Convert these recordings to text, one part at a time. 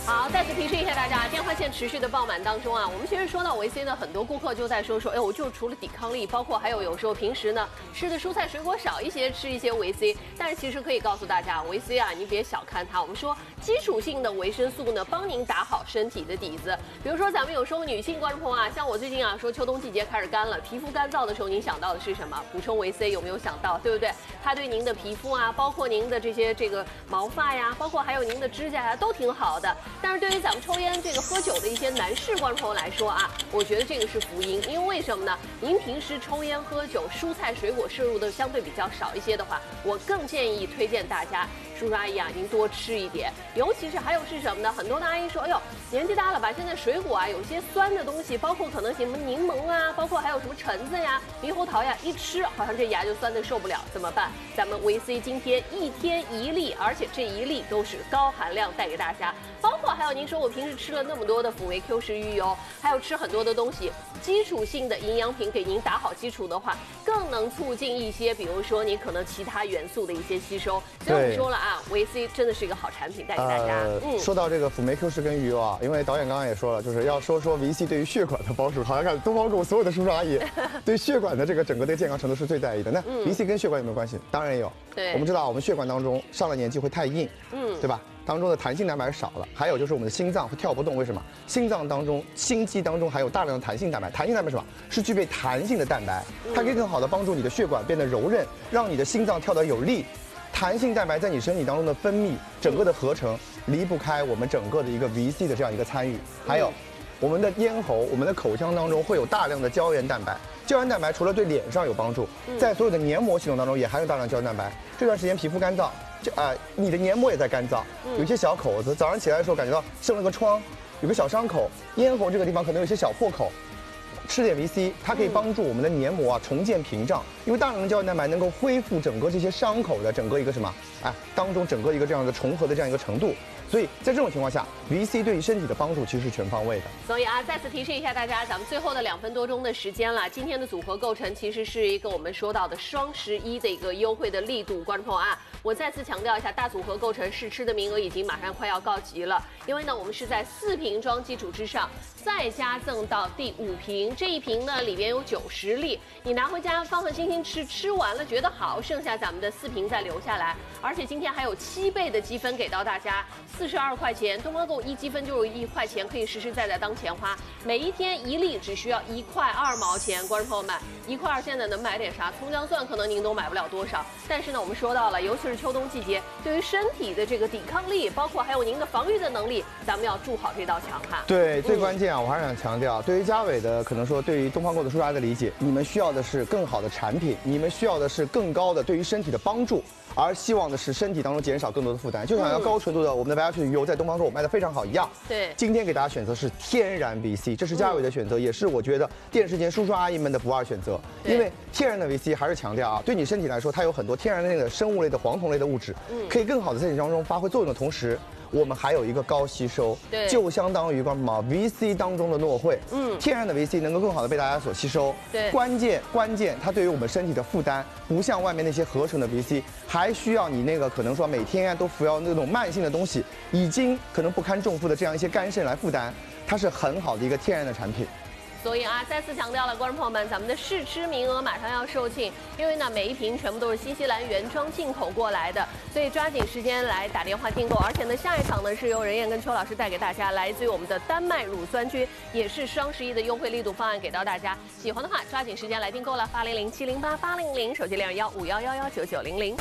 好，再次提示一下大家，电话线持续的爆满当中啊，我们其实说到维 C 呢，很多顾客就在说，哎，我就除了抵抗力，包括还有时候平时呢吃的蔬菜水果少一些，吃一些维 C。但是其实可以告诉大家，维 C 啊，你别小看它。我们说基础性的维生素呢，帮您打好身体的底子。比如说咱们有时候女性观众朋友啊，像我最近啊说秋冬季节开始干了，皮肤干燥的时候，您想到的是什么？补充维 C 有没有想到？对不对？它对您的皮肤啊，包括您的这个毛发呀，包括还有您的指甲呀，都挺好的。但是对于咱们抽烟喝酒的一些男士观众朋友来说啊，我觉得这个是福音，因为为什么呢？您平时抽烟喝酒，蔬菜水果摄入的相对比较少一些的话，我更建议推荐大家，叔叔阿姨啊，您多吃一点。尤其是还有是什么呢？很多的阿姨说，哎呦，年纪大了吧，现在水果啊有些酸的东西，包括可能什么柠檬啊，包括还有什么橙子呀、猕猴桃呀，一吃好像这牙就酸的受不了，怎么办？咱们维 C 今天1天1粒，而且这1粒都是高含量带给大家，包括还有您说我平时吃了那么多的辅维 Q10鱼油，还有吃很多的东西，基础性的营养品给您打好基础的话，更能促进一些，比如说你可能其他元素的一些吸收。所以我们说了啊，维 C 真的是一个好产品带给大家。 说到这个辅酶 Q10跟鱼油啊，因为导演刚刚也说了，就是要说维 C 对于血管的帮助，好像看东方购所有的叔叔阿姨对血管的这个整个的健康程度是最在意的。那维 C 跟血管有没有关系？当然有。 对， 我们知道我们血管当中上了年纪会太硬，对吧？当中的弹性蛋白少了，还有就是我们的心脏会跳不动，为什么？心脏当中、心肌当中还有大量的弹性蛋白。弹性蛋白是什么？是具备弹性的蛋白，它可以更好的帮助你的血管变得柔韧，让你的心脏跳得有力。弹性蛋白在你身体当中的分泌，整个的合成离不开我们整个的一个 VC 的这样一个参与。还有我们的咽喉、我们的口腔当中会有大量的胶原蛋白。胶原蛋白除了对脸上有帮助，在所有的黏膜系统当中也含有大量胶原蛋白。这段时间皮肤干燥，你的黏膜也在干燥，有一些小口子，早上起来的时候感觉到生了个疮，有个小伤口，咽喉这个地方可能有一些小破口。吃点 VC， 它可以帮助我们的黏膜啊重建屏障，因为大量的胶原蛋白能够恢复整个这些伤口的整个一个什么，当中整个一个这样的重合的这样一个程度。所以在这种情况下 ，VC 对于身体的帮助其实是全方位的。 所以啊，再次提示一下大家，咱们最后的2分多钟的时间了，今天的组合构成其实是一个我们说到的双11的一个优惠的力度，观众朋友啊，我再次强调一下，大组合构成试吃的名额已经马上快要告急了，因为呢，我们是在4瓶装基础之上，再加赠到第5瓶，这一瓶呢里边有90粒，你拿回家放心心吃，吃完了觉得好，剩下咱们的4瓶再留下来，而且今天还有7倍的积分给到大家，42块钱，东方购1积分就是1块钱，可以实实在在当钱花，每一天1粒只需要1块2毛钱，观众朋友们，1块2现在能买点啥？葱姜蒜可能您都买不了多少，但是呢，我们说到了，尤其是秋冬季节，对于身体的这个抵抗力，包括还有您的防御的能力，咱们要筑好这道墙哈。 对，最关键啊，我还是想强调，对于嘉伟的可能说，对于东方购的叔叔阿姨的理解，你们需要的是更好的产品，你们需要的是更高的对于身体的帮助。而希望的是身体当中减少更多的负担，就像要高纯度的我们的白牙水鱼油在东方购卖的非常好一样。 对， 今天给大家选择是天然 VC， 这是嘉伟的选择，也是我觉得电视前叔叔阿姨们的不二选择。因为天然的 VC 还是强调啊，对你身体来说，它有很多天然的那个生物类的黄酮类的物质，可以更好的在你当中发挥作用的同时。我们还有一个高吸收， 对， 就相当于VC 当中的诺慧，天然的 VC 能够更好的被大家所吸收， 对， 关键它对于我们身体的负担，不像外面那些合成的 VC， 还需要你那个可能说每天都服药那种慢性的东西，已经可能不堪重负的这样一些肝肾来负担，它是很好的一个天然的产品。 所以啊，再次强调了，观众朋友们，咱们的试吃名额马上要售罄，因为呢，每一瓶全部都是新西兰原装进口过来的，所以抓紧时间来打电话订购。而且呢，下一场呢是由任燕跟邱老师带给大家，来自于我们的丹麦乳酸菌，也是双11的优惠力度方案给到大家。喜欢的话，抓紧时间来订购了，800-708-800，手机211-5111-9900。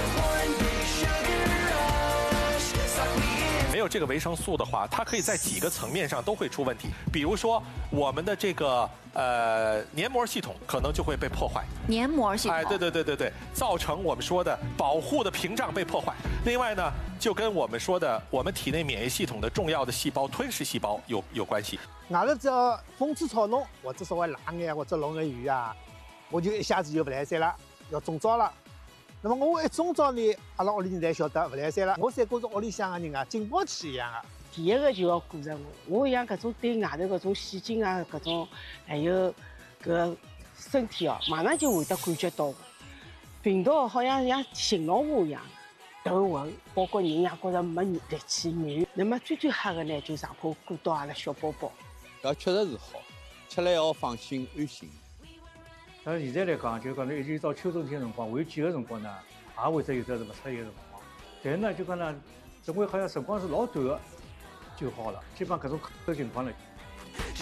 没有这个维生素的话，它可以在几个层面上都会出问题。比如说，我们的这个黏膜系统可能就会被破坏。 黏膜系统， 对，造成我们说的保护的屏障被破坏。另外呢，就跟我们说的我们体内免疫系统的重要的细胞吞噬细胞有关系。 外头只要风吹草动，或者稍微冷眼或者落个雨啊，我就一下子就不来塞了，要中招了。那么我一中招呢，阿拉屋里人才晓得不来塞了。我才觉着屋里向的人啊，警报器一样的。 第一个就要鼓励我像搿种对外头搿种细菌啊，搿种还有搿身体哦，马上就会得感觉到病毒好像信号我一样。 头昏，包括人也觉着没力气软。那么最吓的呢，就上坡过到阿拉小宝宝。 确实是好，吃了要放心安心。 但是现在来讲，就讲呢，一直到秋冬天辰光，还有几个辰光呢，也会得有勿适宜的辰光。但是呢，就讲呢，认为好像辰光是老短的就好了，基本上搿种情况呢。